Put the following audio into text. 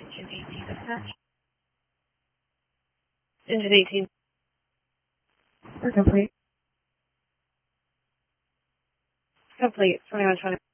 Engine 18 dispatch. Engine 18. We're complete. Complete. 2120.